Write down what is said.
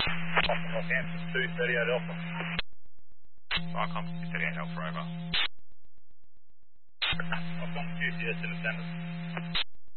Northampton 238 Alpha. Viacom 238 Alpha over. I've gone QCS in the centre.